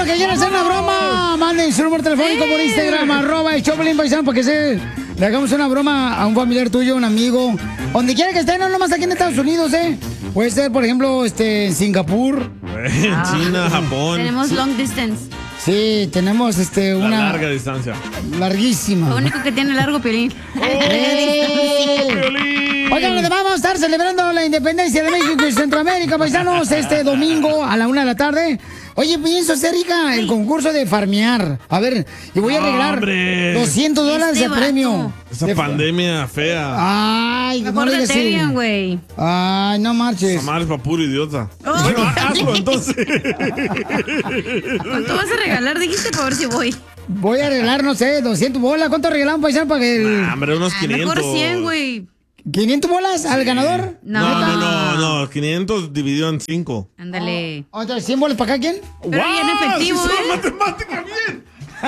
que quieran hacer una broma, manden su número telefónico por Instagram, @el Choplin Paisano, para que le hagamos una broma a un familiar tuyo, un amigo, donde quiera que esté, no nomás aquí en Estados Unidos, Puede ser, por ejemplo, en Singapur. En China, Japón. Tenemos long distance. Sí, tenemos una larga distancia. Larguísima. Lo único que tiene largo, Piolín. Oigan, además vamos a estar celebrando la independencia de México y Centroamérica, paisanos, este domingo a la 1 de la tarde. Oye, pienso hacer, hija, el concurso de farmear. A ver, y voy a regalar $200 de premio. Esa pandemia fea. Ay, mejor no de Ethereum, güey. Ay, no marches. Esa madre es para puro idiota. Bueno, hazlo entonces. ¿Cuánto vas a regalar? Dijiste para ver si voy. Voy a regalar, no sé, 200 bolas. ¿Cuánto regalamos, paisano, para que hombre, unos 500. Mejor 100, güey. ¿500 bolas al ganador? No, 500 dividido en 5. Ándale. ¿Otra 100 bolas para acá quién? Pero ya en efectivo, ¡Sí, matemática bien!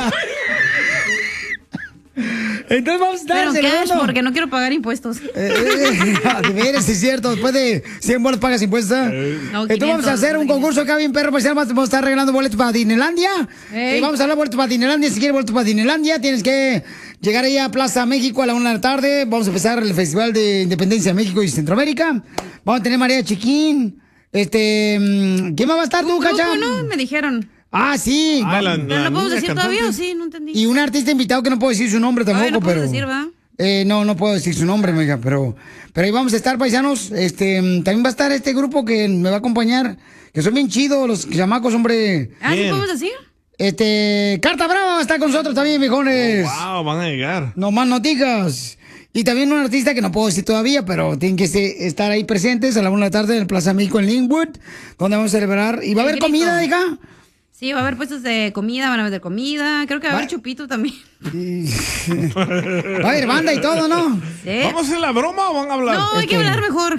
Entonces vamos a estar pero celebrando. cash, porque no quiero pagar impuestos. De veras, es cierto. Después de 100 bolas pagas impuestos. No, Entonces vamos a hacer un concurso acá bien perro. Pues vamos a estar regalando boletos para Disneylandia. Y vamos a hablar boletos para Disneylandia. Si quieres boletos para Disneylandia, tienes que llegar ahí a Plaza México a la 1 de la tarde. Vamos a empezar el Festival de Independencia de México y Centroamérica. Vamos a tener María Chiquín. ¿Quién más va a estar tú, Cacha? No, me dijeron. Ah, sí. Pero no podemos decir todavía, ¿o sí? No entendí. Y un artista invitado que no puedo decir su nombre tampoco, no puedo pero... decir, ¿va? No puedo decir su nombre, mija, pero ahí vamos a estar, paisanos. También va a estar este grupo que me va a acompañar, que son bien chidos, los chamacos, hombre. ¿Sí podemos decir? Carta Brava va a estar con nosotros también, viejones. Wow, van a llegar. No más noticas. Y también un artista que no puedo decir todavía, pero tienen que estar ahí presentes a la 1 de la tarde en el Plaza México en Linwood, donde vamos a celebrar. Y va a haber comida, hija. Sí, va a haber puestos de comida, van a vender comida. Creo que va a haber chupito también. Va a haber banda y todo, ¿no? Sí. ¿Vamos a hacer la broma o van a hablar? No, hay que hablar mejor.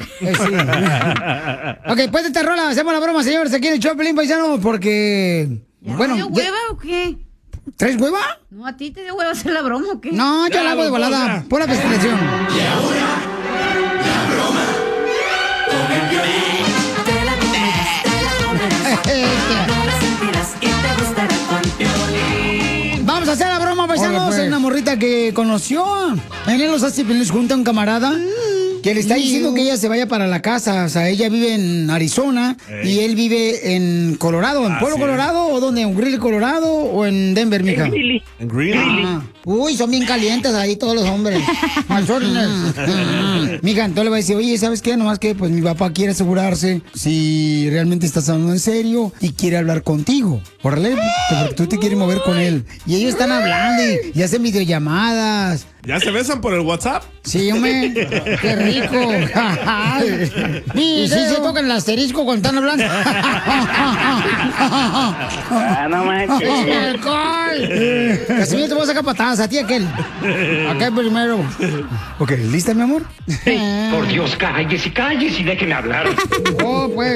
Sí. Ok, pues de esta rola hacemos la broma, señores, aquí en el Choplin, paisano, porque... ¿Te dio hueva o qué? ¿Traes hueva? No, ¿a ti te dio hueva hacer la broma o qué? No, yo la hago de volada. Pon la presentación. Y ahora, la broma con el Piolín. Te la comes, no la sentirás y te gustará con Piolín. Vamos a hacer la broma, paisanos. Pues. Es una morrita que conoció en Los Ángeles junto a un camarada que le está diciendo que ella se vaya para la casa. O sea, ella vive en Arizona y él vive en Colorado. ¿En Pueblo Colorado o dónde? ¿En Greeley, Colorado o en Denver, mija? En Greeley. Uy, son bien calientes ahí todos los hombres. Malsones. Mija, entonces le va a decir, oye, ¿sabes qué? Nomás que pues mi papá quiere asegurarse si realmente estás hablando en serio y quiere hablar contigo. Órale, porque tú te quieres mover con él. Y ellos están hablando y hacen videollamadas. ¿Ya se besan por el WhatsApp? Sí, hombre. Qué rico. Y sí se tocan el asterisco cuando están hablando. No manches. ¡Alcohol! Casimiro, te voy a sacar patadas a ti aquel. Aquel primero. Ok, ¿lista, mi amor? Por Dios, cállese y déjeme hablar. Oh, pues.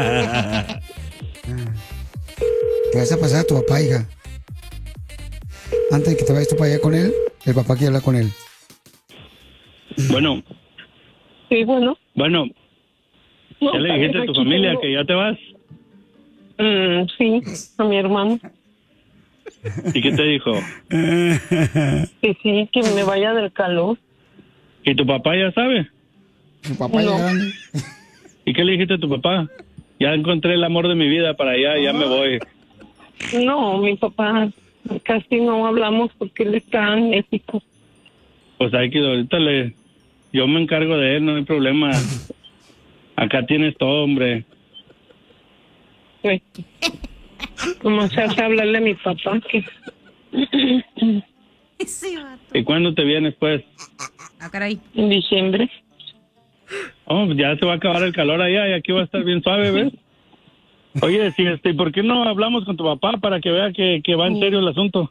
Te vas a pasar a tu papá, hija. Antes de que te vayas tú para allá con él, el papá quiere hablar con él. Bueno. Sí, bueno. Bueno. No, ¿Ya le dijiste a tu familia que ya te vas? Sí, a mi hermano. ¿Y qué te dijo? Que sí, que me vaya del calor. ¿Y tu papá ya sabe? Tu papá No. ya grande. ¿Y qué le dijiste a tu papá? Ya encontré el amor de mi vida para allá, ya me voy. No, mi papá casi no hablamos porque él está en México. Pues hay que ahorita yo me encargo de él, no hay problema. Acá tienes todo, hombre. Sí. Como se hace hablarle a mi papá que... ¿Y cuándo te vienes, pues? Ah, caray. En diciembre. Oh, ya se va a acabar el calor allá y aquí va a estar bien suave, ¿ves? Oye, sí, ¿por qué no hablamos con tu papá para que vea que va en serio el asunto?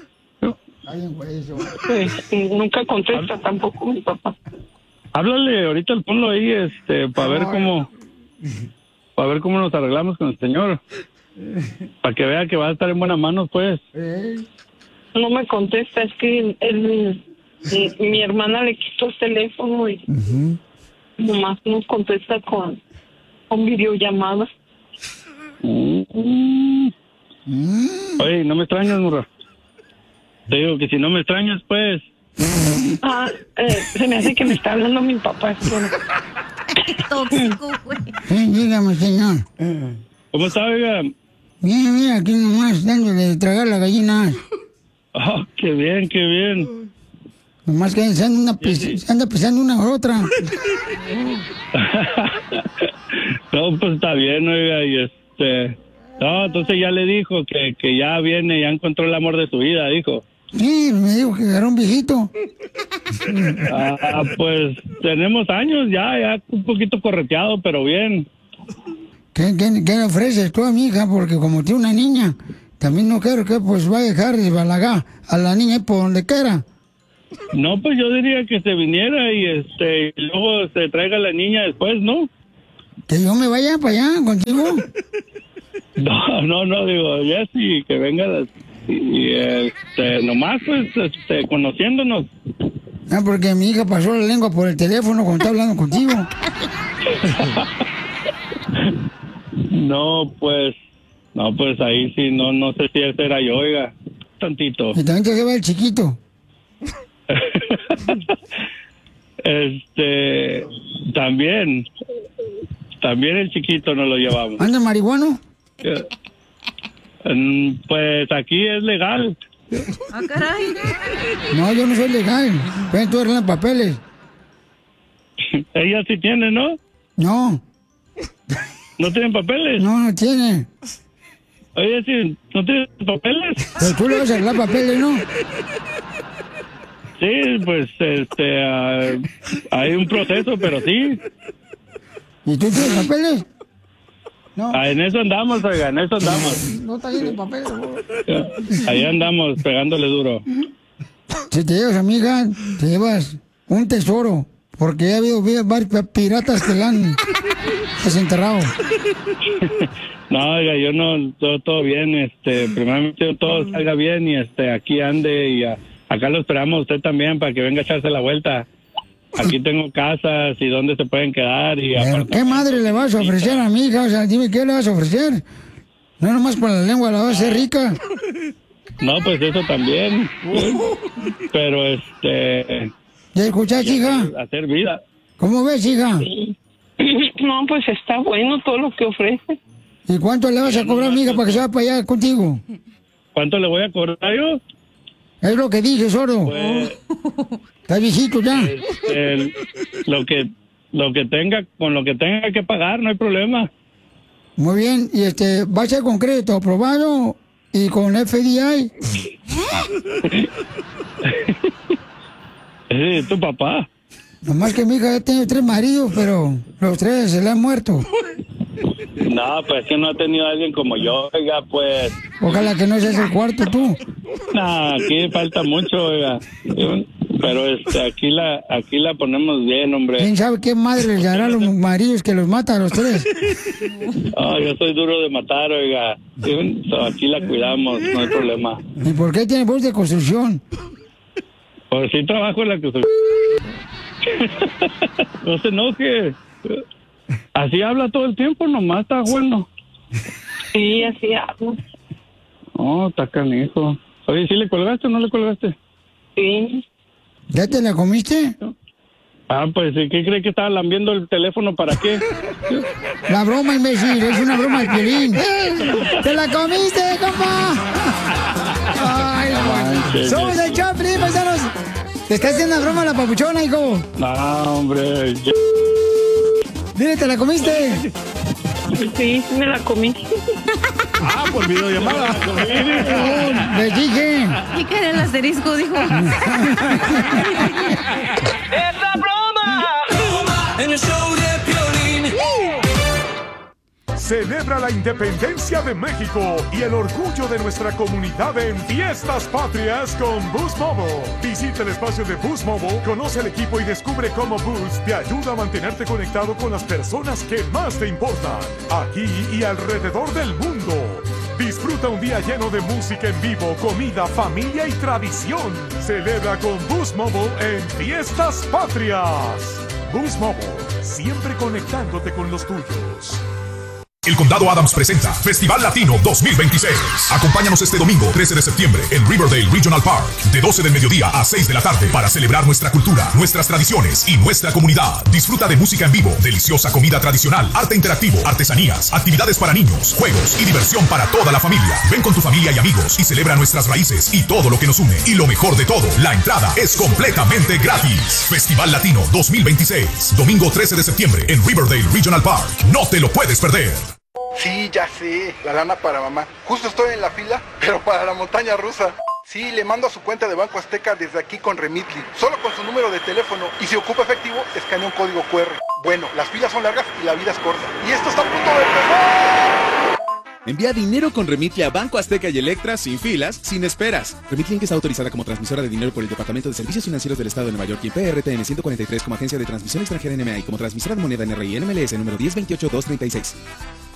Pues nunca contesta tampoco mi papá. Háblale, ahorita ponlo ahí, para ver cómo nos arreglamos con el señor. Para que vea que va a estar en buenas manos, pues. No me contesta, es que mi hermana le quitó el teléfono y nomás nos contesta con videollamadas. Oye, ¿no me extrañas, morra? Te digo que si no me extrañas, pues... Se me hace que me está hablando mi papá. Qué tóxico, güey. Sí, dígame, señor. ¿Cómo está, oiga? Bien, mira, aquí nomás dándole de tragar las gallinas. Oh, qué bien, qué bien. Nomás que se anda pisando una a otra. No, pues está bien, oiga, y No, entonces ya le dijo que ya viene, ya encontró el amor de su vida, dijo. Sí, me dijo que era un viejito. Pues tenemos años ya un poquito correteado, pero bien. ¿Qué le ofreces tú a mi hija? Porque como tiene una niña, también no quiero que pues vaya a dejar desbalagar a la niña por donde quiera. No, pues yo diría que se viniera y luego se traiga a la niña después, ¿no? ¿Que yo me vaya para allá contigo? No, digo, ya sí, que venga y nomás pues conociéndonos. Ah, porque mi hija pasó la lengua por el teléfono cuando está hablando contigo. No, pues ahí sí, no sé si ese era yo, oiga, tantito. Y también te lleva el chiquito. También el chiquito nos lo llevamos. ¿Anda marihuano? Pues aquí es legal. Ah, caray. No, yo no soy legal. Ven, tú arreglas papeles. Ella sí tiene, ¿no? No. ¿No tienen papeles? No tiene. Oye, sí, ¿no tiene papeles? Pero tú le vas a arreglar papeles, ¿no? Sí, pues, hay un proceso, pero sí. ¿Y tú tienes papeles? No. En eso andamos, oiga, en eso andamos. No está lleno de papeles. Ahí andamos, pegándole duro. Si te llevas, amiga, te llevas un tesoro. Porque ha habido varios piratas que la han desenterrado. No, oiga, yo no, todo bien, primeramente todo salga bien y aquí ande y acá lo esperamos usted también para que venga a echarse la vuelta. Aquí tengo casas y dónde se pueden quedar y... ¿Pero qué madre le vas a ofrecer a mi hija? O sea, dime, ¿qué le vas a ofrecer? No nomás con la lengua la vas a hacer rica. No, pues eso también. Pero ¿Ya escuchaste, hija? Hacer vida. ¿Cómo ves, hija? No, pues está bueno todo lo que ofrece. ¿Y cuánto le vas a cobrar, amiga, para que se vaya para allá contigo? ¿Cuánto le voy a cobrar yo? Es lo que dije, Soro. Pues, está viejito ya. Lo que tenga, con lo que tenga que pagar, no hay problema. Muy bien, y va a ser con crédito aprobado y con FDI. Es tu papá. Nomás que mi hija ha tenido 3 maridos, pero los 3 se le han muerto. No, pues que no ha tenido a alguien como yo, oiga, pues. Ojalá que no seas el cuarto tú. No, aquí falta mucho, oiga. Pero aquí la ponemos bien, hombre. ¿Quién sabe qué madre les dará a los maridos que los mata a los 3? Oh, yo soy duro de matar, oiga. Aquí la cuidamos, no hay problema. ¿Y por qué tiene voz de construcción? Pues sí trabajo en la construcción. No se enoje. Así habla todo el tiempo, nomás está bueno. Sí, así hablo. Oh, está canijo. Oye, ¿sí le colgaste o no le colgaste? Sí. ¿Ya te la comiste? Pues, ¿qué cree que estaba lambiendo el teléfono? ¿Para qué? La broma, imbécil, es una broma de Piolín. ¡Te la comiste, compa! ¡Ay, bueno! ¡Somos el Choplin, paisanos! ¿Te está haciendo una broma la papuchona, hijo? No, hombre. Dile, ¿te la comiste? Sí, me la comí. Por videollamada. Les dije. ¿Qué quería el asterisco? Dijo. ¡Es la broma! En el show de Piolín. Celebra la independencia de México y el orgullo de nuestra comunidad en Fiestas Patrias con Boost Mobile. Visita el espacio de Boost Mobile, conoce el equipo y descubre cómo Boost te ayuda a mantenerte conectado con las personas que más te importan, aquí y alrededor del mundo. Disfruta un día lleno de música en vivo, comida, familia y tradición. Celebra con Boost Mobile en Fiestas Patrias. Boost Mobile, siempre conectándote con los tuyos. El Condado Adams presenta Festival Latino 2026. Acompáñanos este domingo 13 de septiembre en Riverdale Regional Park, de 12 del mediodía a 6 de la tarde, para celebrar nuestra cultura, nuestras tradiciones y nuestra comunidad. Disfruta de música en vivo, deliciosa comida tradicional, arte interactivo, artesanías, actividades para niños, juegos y diversión para toda la familia. Ven con tu familia y amigos y celebra nuestras raíces y todo lo que nos une. Y lo mejor de todo, la entrada es completamente gratis. Festival Latino 2026, domingo 13 de septiembre en Riverdale Regional Park. No te lo puedes perder. Sí, ya sé, la lana para mamá. Justo estoy en la fila, pero para la montaña rusa. Sí, le mando a su cuenta de Banco Azteca desde aquí con Remitly, solo con su número de teléfono, y si ocupa efectivo, escanea un código QR. Bueno, las filas son largas y la vida es corta. Y esto está a punto de empezar. Envía dinero con Remitly a Banco Azteca y Electra sin filas, sin esperas. Remitly Inc. está autorizada como transmisora de dinero por el Departamento de Servicios Financieros del Estado de Nueva York y PRTN 143 como agencia de transmisión extranjera NMA y como transmisora de moneda NRI NMLS número 1028236.